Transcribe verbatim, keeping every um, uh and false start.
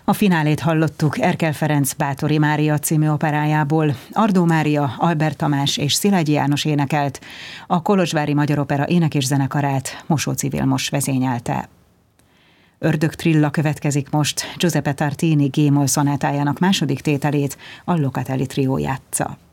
A finálét hallottuk Erkel Ferenc Báthori Mária című operájából. Ardó Mária, Albert Tamás és Szilágyi János énekelt, a Kolozsvári Magyar Opera ének- és zenekarát Mosóczy Vilmos vezényelte. Ördögtrilla következik most, Giuseppe Tartini G-moll szonátájának második tételét a Locatelli trió játsza.